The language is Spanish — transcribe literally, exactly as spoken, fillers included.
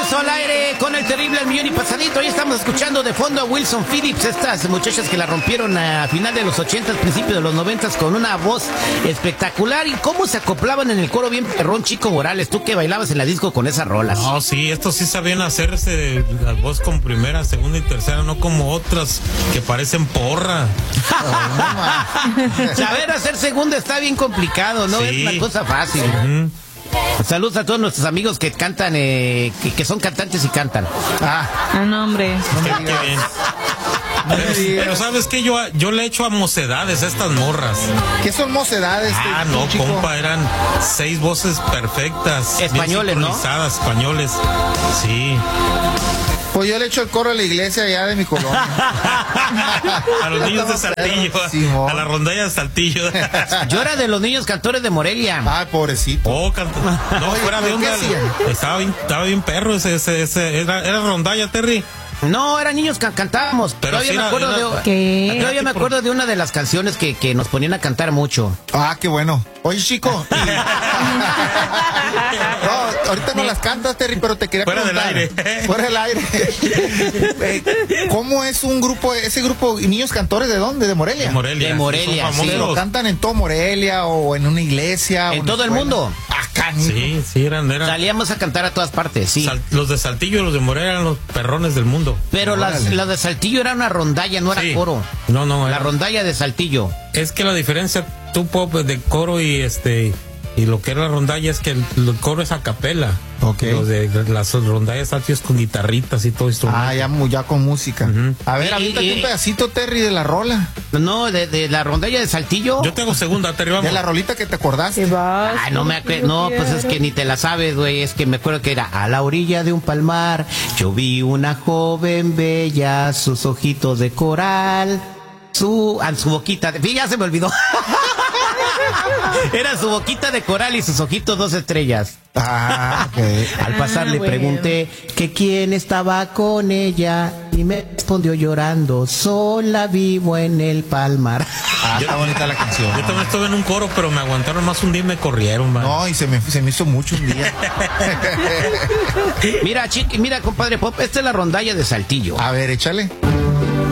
regreso al aire con el terrible El Millón y Pasadito. Hoy estamos escuchando de fondo a Wilson Phillips, estas muchachas que la rompieron a final de los ochentas, principio de los noventas, con una voz espectacular. Y cómo se acoplaban en el coro bien perrón, Chico Morales, tú que bailabas en la disco con esas rolas. No, sí, estos sí sabían hacerse la voz con primera, segunda y tercera, no como otras que parecen porra. Saber hacer segunda está bien complicado, no Sí. es una cosa fácil. Uh-huh. Saludos a todos nuestros amigos que cantan, eh, que, que son cantantes y cantan. Ah, Ah, no, hombre. Qué, qué bien. Pero, pero ¿sabes qué? Yo, yo le echo a mocedades a estas morras. ¿qué son mocedades? Ah, este, no, chico? compa, eran seis voces perfectas. Españoles, bien ¿no? sincronizadas, españoles. Sí. Pues yo le echo el coro a la iglesia allá de mi colonia. A los niños de Saltillo. Simón. A la rondalla de Saltillo. Yo era de los niños cantores de Morelia. Ay, pobrecito. Oh, canta. No, Oye, fuera de ¿pero qué onda. hacían? Estaba bien, estaba bien perro ese, ese, ese. Era, era rondalla, Terry. No, eran niños que cantábamos. Pero Todavía sí me era- acuerdo era- de... ¿Qué? Todavía me acuerdo de una de las canciones que, que nos ponían a cantar mucho. Ah, qué bueno. Oye, chico. No, ahorita no las cantas, Terry, pero te quería Fuera del preguntar. aire. Fuera del aire. Eh, ¿Cómo es un grupo, ese grupo, niños cantores de dónde? ¿De Morelia? De Morelia. De Morelia, son sí. famosos. Pero cantan en todo Morelia o en una iglesia. o En una todo el escuela. mundo. Acá, Sí, sí, eran. eran Salíamos a cantar a todas partes, sí. Sal- los de Saltillo y los de Morelia eran los perrones del mundo. Pero las, Órale. las de Saltillo era una rondalla, no era Sí. coro. No, no, La era- rondalla de Saltillo. Es que la diferencia, tú pop de coro y este y lo que era la rondalla es que el, el coro es a capela. Ok. Los de las rondallas saltillos con guitarritas y todo esto. Ah, ya, mu- ya con música. Ujú. A ver, Y- avítate y- un pedacito, Terry, de la rola. No, de, de la rondalla de Saltillo. Yo tengo segunda, Terry, vamos. De la rolita que te acordaste. ¿Qué vas? Ay, no me acuerdo. No, pues es que ni te la sabes, güey. Es que me acuerdo que era a la orilla de un palmar. Yo vi una joven bella, sus ojitos de coral, su, ah, su boquita de... Sí, ya se me olvidó. Era su boquita de coral y sus ojitos dos estrellas. Ah, ok. Al pasar Ah, le bueno. pregunté que quién estaba con ella y me respondió llorando, sola vivo en el palmar. Ah, está bonita la canción. Yo también estuve en un coro, pero me aguantaron más un día y me corrieron, man. No, y se me, se me hizo mucho un día. Mira, chiqui, mira, compadre Pop, esta es la rondalla de Saltillo. A ver, échale.